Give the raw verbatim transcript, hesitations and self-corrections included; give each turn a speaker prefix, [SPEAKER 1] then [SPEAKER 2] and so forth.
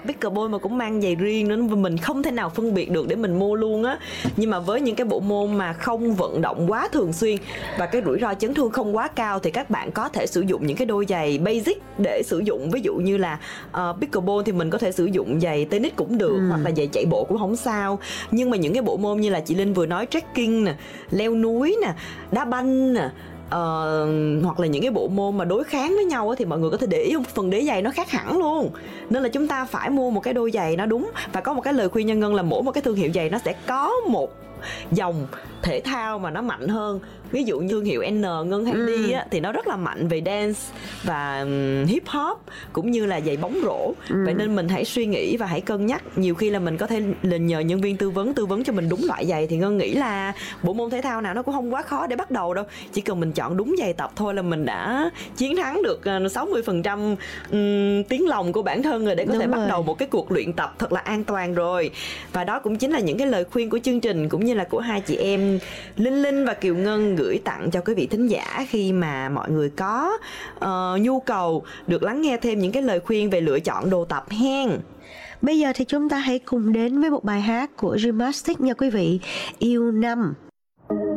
[SPEAKER 1] pickleball mà cũng mang giày riêng nữa, mình không thể nào phân biệt được để mình mua luôn á. Nhưng mà với những cái bộ môn mà không vận động quá thường xuyên và cái rủi ro chấn thương không quá cao thì các bạn có thể sử dụng những cái đôi giày basic để sử dụng. Ví dụ như là uh, pickleball thì mình có thể sử dụng giày tennis cũng được, ừ. hoặc là giày chạy bộ cũng không sao. Nhưng mà những cái bộ môn như là chị Linh vừa nói, trekking nè, leo núi nè, đá banh nè, Uh, hoặc là những cái bộ môn mà đối kháng với nhau á, thì mọi người có thể để ý không, phần đế giày nó khác hẳn luôn. Nên là chúng ta phải mua một cái đôi giày nó đúng. Và có một cái lời khuyên nhân Ngân là mỗi một cái thương hiệu giày nó sẽ có một dòng thể thao mà nó mạnh hơn. Ví dụ như thương hiệu N Ngân hay ừ. đi á, thì nó rất là mạnh về dance và um, hip hop cũng như là giày bóng rổ. ừ. Vậy nên mình hãy suy nghĩ và hãy cân nhắc. Nhiều khi là mình có thể lên nhờ nhân viên tư vấn tư vấn cho mình đúng loại giày. Thì Ngân nghĩ là bộ môn thể thao nào nó cũng không quá khó để bắt đầu đâu. Chỉ cần mình chọn đúng giày tập thôi là mình đã chiến thắng được sáu mươi phần trăm um, tiếng lòng của bản thân rồi để có đúng thể rồi. bắt đầu một cái cuộc luyện tập thật là an toàn rồi. Và đó cũng chính là những cái lời khuyên của chương trình cũng như là của hai chị em Linh Linh và Kiều Ngân gửi tặng cho quý vị thính giả khi mà mọi người có uh, nhu cầu được lắng nghe thêm những cái lời khuyên về lựa chọn đồ tập hen.
[SPEAKER 2] Bây giờ thì chúng ta hãy cùng đến với một bài hát của Gymnastics nha quý vị. Yêu năm.